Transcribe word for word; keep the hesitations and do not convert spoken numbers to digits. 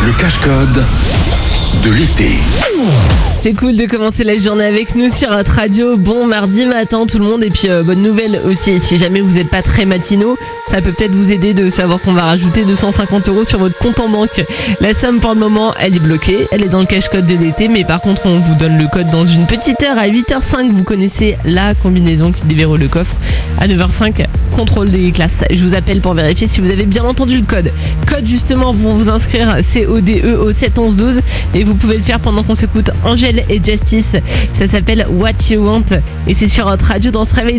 Le cache-code de l'été. C'est cool de commencer la journée avec nous sur notre radio. Bon mardi matin tout le monde, et puis euh, bonne nouvelle aussi, si jamais vous n'êtes pas très matinaux, ça peut peut-être vous aider de savoir qu'on va rajouter deux cent cinquante euros sur votre compte en banque. La somme pour le moment elle est bloquée, elle est dans le cache-code de l'été, mais par contre on vous donne le code dans une petite heure. À huit heures cinq vous connaissez la combinaison qui déverrouille le coffre. À neuf heures cinq, contrôle des classes. Je vous appelle pour vérifier si vous avez bien entendu le code. Code justement pour vous inscrire, C O D E au sept onze douze, et vous pouvez le faire pendant qu'on s'écoute Angèle et Justice. Ça s'appelle What You Want et c'est sur notre radio dans ce réveil.